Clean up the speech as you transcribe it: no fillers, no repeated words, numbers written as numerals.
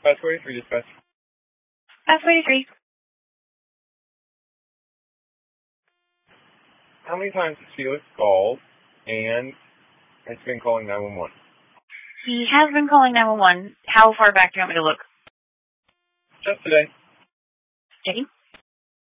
543 dispatch. 543. How many times has Felix called and has been calling 911? He has been calling 911. How far back do you want me to look? Just today. Steady.